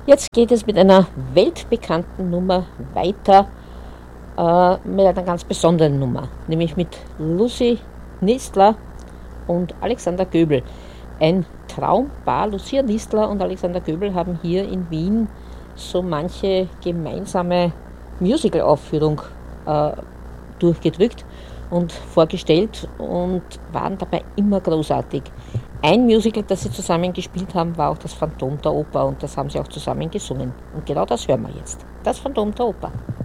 Jetzt geht es mit einer weltbekannten Nummer weiter, mit einer ganz besonderen Nummer, nämlich mit Lucy Nistler und Alexander Göbel. Ein Traumpaar. Lucia Nistler und Alexander Göbel haben hier in Wien so manche gemeinsame Musical-Aufführung durchgedrückt und vorgestellt und waren dabei immer großartig. Ein Musical, das sie zusammen gespielt haben, war auch das Phantom der Oper und das haben sie auch zusammen gesungen. Und genau das hören wir jetzt. Das Phantom der Oper.